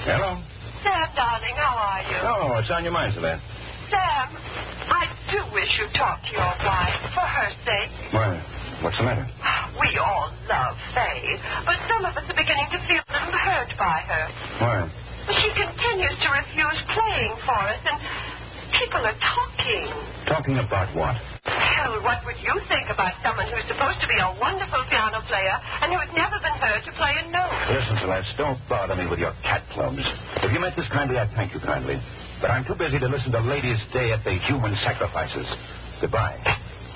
Hello? Sam, darling, how are you? Oh, what's on your mind, Celeste? Sam, I do wish you'd talk to your wife, for her sake. Why, what's the matter? We all love Faye, but some of us are beginning to feel a little hurt by her. Why? She continues to refuse playing for us, and people are talking. Talking about what? Well, what would you think about someone who's supposed to be a wonderful piano player and who has never been heard to play a note? Listen, Celeste, don't bother me with your cat clubs. If you meant this kindly, I'd thank you kindly. But I'm too busy to listen to Ladies' Day at the Human Sacrifices. Goodbye.